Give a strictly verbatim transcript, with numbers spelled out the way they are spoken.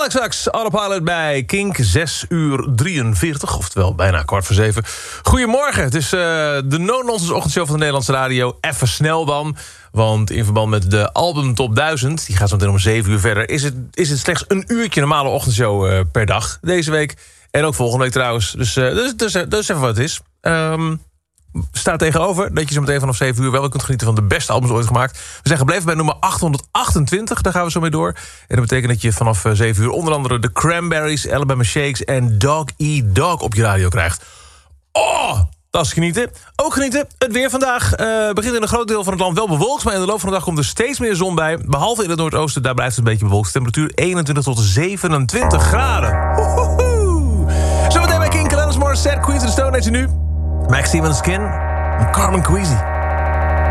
Alex Sax, Autopilot bij Kink, zes uur drieënveertig, oftewel bijna kwart voor zeven. Goedemorgen, het is uh, de no-nonsense ochtendshow van de Nederlandse radio. Even snel dan, want in verband met de album Top duizend... die gaat zo meteen om zeven uur verder... is het, is het slechts een uurtje normale ochtendshow uh, per dag deze week. En ook volgende week trouwens. Dus uh, dus, dus, dus even wat het is. Um, staat tegenover dat je zo meteen vanaf zeven uur wel kunt genieten van de beste albums ooit gemaakt. We zijn gebleven bij nummer achthonderdachtentwintig, daar gaan we zo mee door. En dat betekent dat je vanaf zeven uur onder andere de Cranberries, Alabama Shakes en Dog Eat Dog op je radio krijgt. Oh, dat is genieten. Ook genieten, het weer vandaag uh, begint in een groot deel van het land wel bewolkt, maar in de loop van de dag komt er steeds meer zon bij. Behalve in het noordoosten, daar blijft het een beetje bewolkt. Temperatuur eenentwintig tot zevenentwintig graden. Woehoe. Zometeen bij King, Alanis Morissette, Queens of the Stone Age nu. Maximum Skin en Carmen Kwesi.